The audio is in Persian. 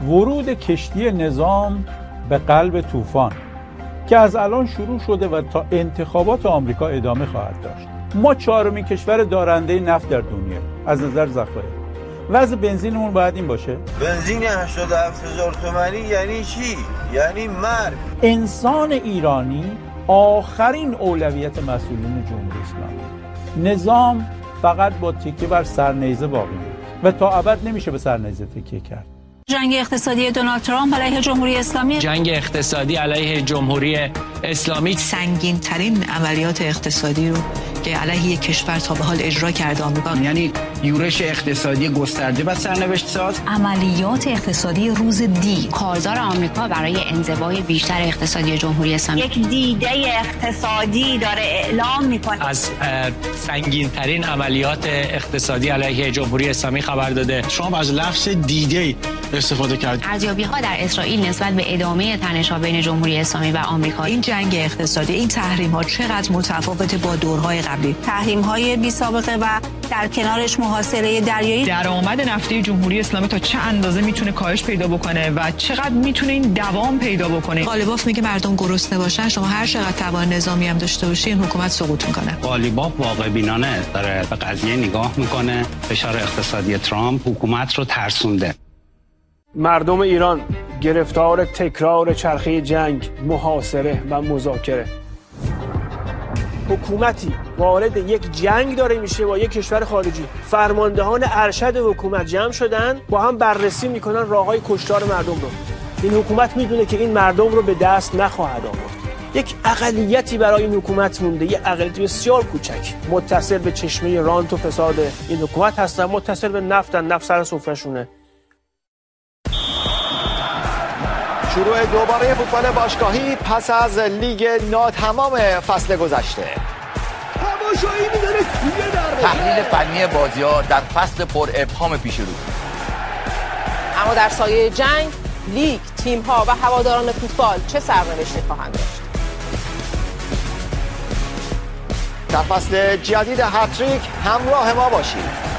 ورود کشتی نظام به قلب طوفان که از الان شروع شده و تا انتخابات آمریکا ادامه خواهد داشت. ما چهارمین کشور دارنده نفت در دنیا از نظر ذخایر. وضع بنزینمون باید این باشه؟ بنزین 87,000 تومانی یعنی چی؟ یعنی مرگ. انسان ایرانی آخرین اولویت مسئولین جمهوری اسلامی. نظام فقط با تکیه بر سرنیزه باقی میمونه و تا ابد نمیشه به سرنیزه تکیه کرد. جنگ اقتصادی دونالد ترامپ علیه جمهوری اسلامی، جنگ اقتصادی علیه جمهوری اسلامی، سنگین ترین عملیات اقتصادی رو که علیه یک کشور تا به حال اجرا کرده آمریکا، یعنی یورش اقتصادی گسترده و سرنوشت ساز، عملیات اقتصادی روز دی، کارزار آمریکا برای انزوای بیشتر اقتصادی جمهوری اسلامی، یک دیده اقتصادی داره اعلام میکنه. از سنگین ترین عملیات اقتصادی علیه جمهوری اسلامی خبر داده. ترامپ از لفظ دیده استفاده کرد. ارزیابی‌ها در اسرائیل نسبت به ادامه تنش‌ها بین جمهوری اسلامی و آمریکا، این جنگ اقتصادی، این تحریم‌ها چقدر متفاوت با دورهای قبلی. تحریم‌های بی‌سابقه و در کنارش محاصره دریایی. درآمد نفتی جمهوری اسلامی تا چه اندازه میتونه کاهش پیدا بکنه و چقدر میتونه این دوام پیدا بکنه. قالیباف میگه مردم گرسنه باشن، شما هر چقدر توان نظامی هم داشته باشین حکومت سقوط میکنه. قالیباف واقع بینانه داره به قضیه نگاه میکنه. فشار اقتصادی ترامپ حکومت رو ترسونده. مردم ایران گرفتار تکرار چرخه جنگ، محاصره و مذاکره. حکومتی وارد یک جنگ داره میشه با یک کشور خارجی. فرماندهان ارشد حکومت جمع شدن با هم بررسی میکنن راههای کشتار مردم رو. این حکومت میدونه که این مردم رو به دست نخواهد آورد. یک اقلیتی برای این حکومت مونده، یک اقلیت بسیار کوچک متصل به چشمه رانت و فساد این حکومت هستن، متصل به نفت سر سفره‌شونه. شروع دوباره فوتبال باشگاهی پس از لیگ ناتمام فصل گذشته. تماشایی می‌داره توی دروازه. تحلیل فنی بازی‌ها در فصل پر ابهام پیش رو. اما در سایه جنگ، لیگ، تیم‌ها و هواداران فوتبال چه سرنوشتی خواهند داشت؟ در فصل جدید هتریک همراه ما باشید.